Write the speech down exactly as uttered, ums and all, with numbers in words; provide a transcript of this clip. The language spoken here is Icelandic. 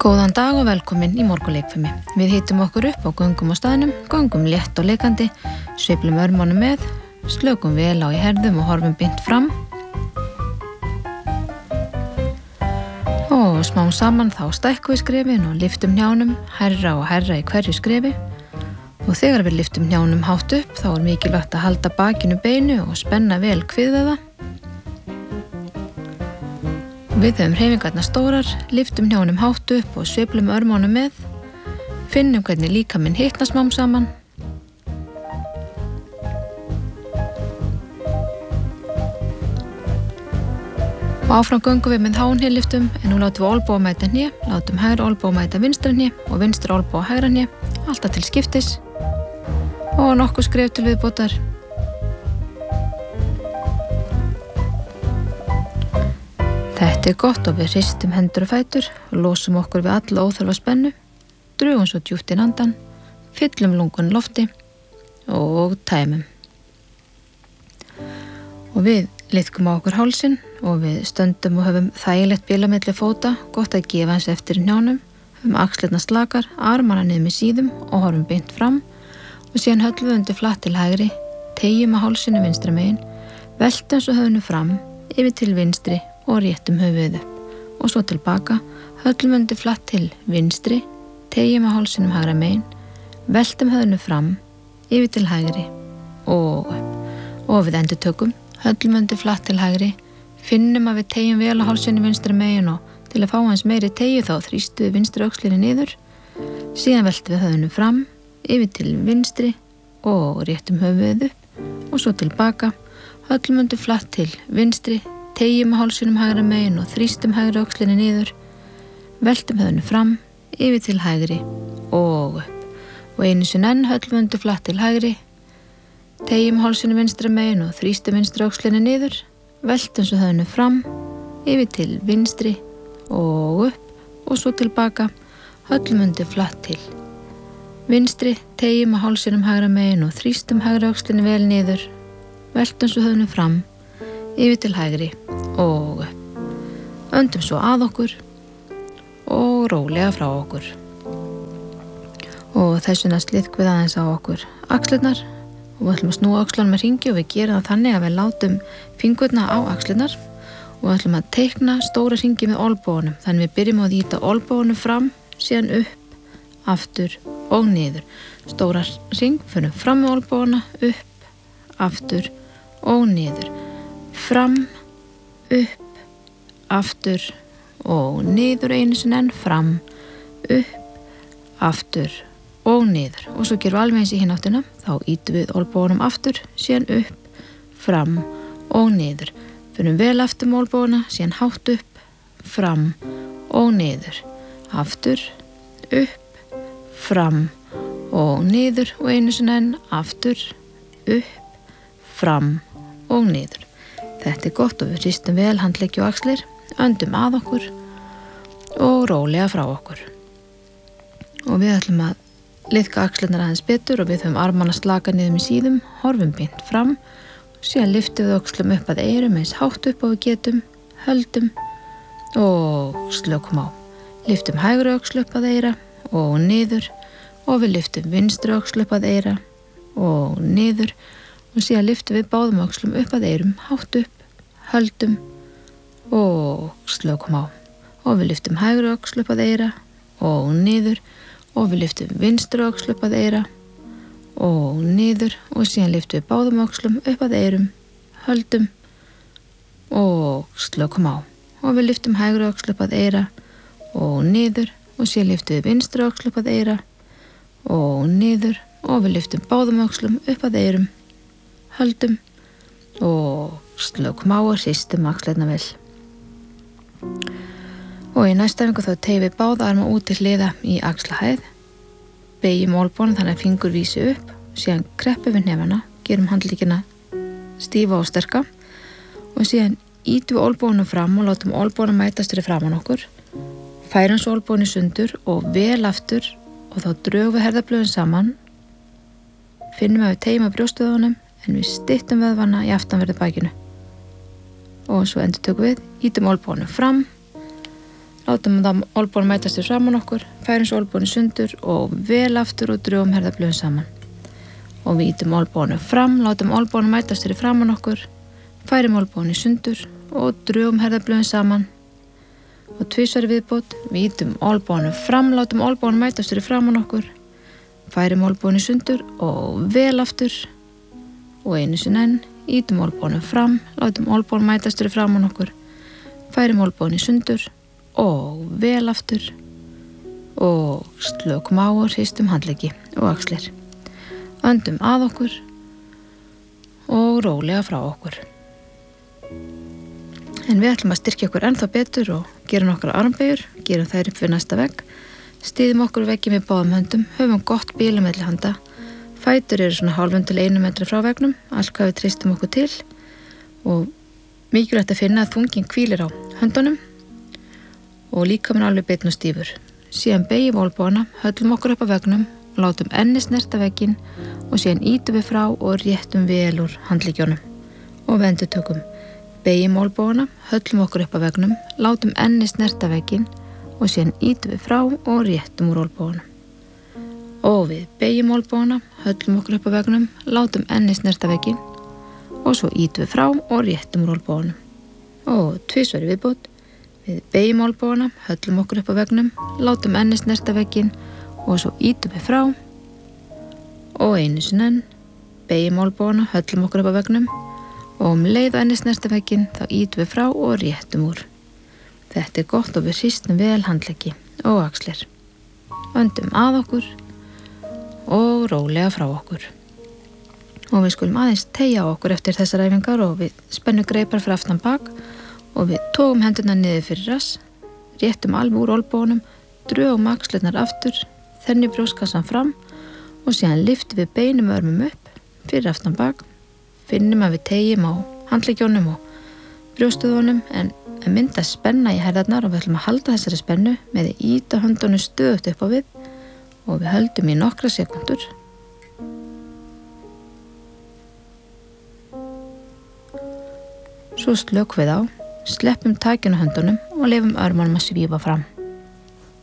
Góðan dag og velkomin í morgunleikfimi. Við hittum okkur upp á göngum á staðnum, göngum létt og leikandi, sveiflum örmónum með, slökum vel á í herðum og horfum beint fram. Og smám saman þá stækkum við skrefin og lyftum hnjánum, hærra og hærra í hverju skrefi. Og þegar við lyftum hnjánum hátt upp, þá er mikilvægt að halda bakinu beinu og spenna vel kviðvöða. Við höfum hreyfingarnar stórar, lyftum hnjánum hátt upp og sveiflum örmónum með, finnum hvernig líkaminn hitnar smám saman. Og áfram göngum við með háhnéliftum, en nú látum við olnboga mæta hné, látum hægra olnboga mæta vinstra hné og vinstra olnboga hægra hné, alltaf til skiptis og nokkuð skref til viðbótar. Þetta er gott og við hristum hendur og fætur og losum okkur við alla óþarfa spennu, drögum svo djúpt inn andan, fyllum lungun lofti og tæmum. Og við liðkum á okkur hálsinn og við stöndum og höfum þægilegt bil á milli fóta, gott að gefa hans eftir hnjánum, höfum axlirnar slakar, armana niður með síðum og horfum beint fram og síðan höllum við undir flatt til hægri, teygjum á hálsinu vinstra megin, veltum svo höfðinu fram, yfir til vinstri og réttum höfuðið upp og svo tilbaka, höllum undir flatt til vinstri, teygjum á hálsinum hægra megin, veltum höfðinu fram, yfir til hægri og upp og við endurtökum, höllum undir flatt til hægri, finnum að við teygjum vel á hálsinu vinstra megin og til að fá hans meiri teygju þá þrýstum við vinstri öxlinni niður, síðan veltum við höfðinu fram, yfir til vinstri og réttum höfuðið upp og svo tilbaka, höllum undir flatt til vinstri, teygjum á hálsinum hægra megin og þrýstum hægri öxlinni niður, veltum höfðinu fram, yfir til hægri og upp og einu sinni enn höllum undir flatt til hægri, teygjum á hálsinum vinstra megin og þrýstum vinstri öxlinni niður, veltum svo höfðinu fram, yfir til vinstri og upp og svo tilbaka, höllum undir flatt til vinstri, teygjum á hálsinum hægra megin og þrýstum hægri öxlinni vel niður, veltum svo höfðinu fram, yfir til hægri og upp. Öndum svo að okkur og rólega frá okkur. Og þessu næst liðkum við aðeins á okkur axlirnar og við ætlum að snúa öxlunum með hringi og við gerum það þannig að við látum fingurna á axlirnar og við ætlum að teikna stóra hringi með olnbogunum. Þannig við byrjum á að ýta olnbogunum fram, síðan upp, aftur og niður. Stóra hring, fyrir fram með olnboguna, upp, aftur og niður. Fram, upp, aftur og niður einu sinni enn, fram, upp, aftur og niður. Og svo gerum við alveg eins í hinn áttuna, þá ýtum við olnbogunum aftur, síðan upp, fram og niður. Finnum vel aftur með olnboguna, síðan hátt upp, fram og niður. Aftur, upp, fram og niður og einu sinni enn, aftur, upp, fram og niður. Þetta er gott og við hristum vel handleggi og axlir, öndum að okkur og rólega frá okkur. Og við ætlum að liðka axlirnar aðeins betur og við höfum armana slaka niður með síðum, horfum beint fram, síðan lyftum við öxlum upp að eyrum eins hátt upp og við getum, höldum og slökum á. Lyftum hægri öxl upp að eyra og niður og við lyftum vinstri öxl upp að eyra og niður og síðan lyftum við báðum öxlum upp að eyrum, hátt upp, höldum og slökum á. Og við lyftum hægri öxl upp að eyra og niður og við lyftum vinstri öxl upp að eyra og niður og síðan lyftum við báðum öxlum upp að eyrum, höldum og slökum á. Og við lyftum hægri öxl upp að eyra og niður og síðan lyftum við vinstri öxl upp að eyra og niður og við lyftum báðum öxlum upp að eyrum, höldum og slökum á og hristum axlirnar vel. Og í næsta æfingu þá teygum við báða arma út til hliða í axlahæð, beygjum olnbogana þannig að fingur vísi upp, síðan kreppum við hnefana, gerum handleggina stífa og sterka og síðan ýtum við olnbogunum fram og látum olnbogana mætast fyrir framan okkur, færum svo olnbogun í sundur og vel aftur og þá drögum við herðablöðin saman, finnum að við teygjum að brjóstvöðunum en við styttum vöðvana í aftanverðu bakinu. Og svo endurtökum við, ýtum olnbogunum fram, látum það olnbogana mætast fyrir framan okkur, færum svo olnbogann í sundur og vel aftur og drögum herðablöðin saman. Og við ýtum olnboganum fram, látum olnbogana mætast fyrir framan okkur, færum olnbogann í sundur og drögum herðablöðin saman. Og tvisvar í viðbót, við ýtum olnboganum fram, látum olnbogann mætast fyrir framan okkur, færum olnbogann í sundur og vel aftur og einu sinni enn, ýtum olnboganum fram, látum olnbogann mætast fyrir framan okkur, færum olnbogann í sundur og vel aftur og slökum á og hristum handleggi og axlir. Öndum að okkur og rólega frá okkur. En við ætlum að styrkja okkur ennþá betur og gera nokkra armbeygjur, gerum þær upp við næsta vegg, styðjum okkur veggi með báðum höndum, höfum gott bil á milli handa, fætur eru svona hálfum til einu metri frá veggnum, allt hvað við treystum okkur til og mikilvægt að finna að þunginn hvílir á höndunum og líkaminn alveg beinn og stífur. Síðan beygjum olnbogana, höllum okkur upp á veggnum og látum enni snerta vegginn og síðan ýtum við frá og réttum vel úr handleggjónum og við endurtökum. Beygjum olnbogana, höllum okkur upp á veggnum, látum enni snerta vegginn og síðan ýtum við frá og réttum úr olnboganum. Og við beygjum olnbogana, höllum okkur upp á veggnum, látum enni snerta vegginn og svo ýtum við frá og réttum úr olnboganum. Og tvisvar í viðbót, við beygjum olnbogana, höllum okkur upp á veggnum, látum enni snerta vegginn og svo ýtum við frá og einu sinni enn, beygjum olnbogana, höllum okkur upp á veggnum og um leið og enni snerta vegginn þá ýtum við frá og réttum úr. Þetta er gott og við hristum vel handleggi og axlir. Öndum að okkur og rólega frá okkur. Og við skulum aðeins teygja á okkur eftir þessar æfingar og við spennum greipar fyrir aftan bak og við tókum hendurna niður fyrir rass, réttum alveg úr olnboganum, drögum axlirnar aftur, þenni brjóstkassan fram og síðan lyftum við beinum og örmum upp fyrir aftan bak, finnum að við teygjum á handleggjónum og brjóstöðunum en að mynda spenna í herðarnar og við ætlum að halda þessari spennu með að ýta höndunum stöðugt upp á við og við höldum í nokkra sekundur. Svo slökum við á, sleppum takinu höndunum og leyfum örmunum að svífa fram.